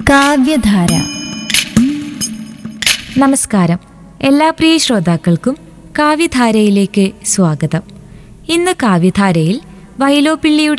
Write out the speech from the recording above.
കാവ്യധാര. നമസ്കാരം. എല്ലാ പ്രിയ ശ്രോതാക്കൾക്കും കാവ്യധാരയിലേക്ക് സ്വാഗതം. ഇന്ന് കാവ്യധാരയിൽ വൈലോപ്പിള്ളിയുടെ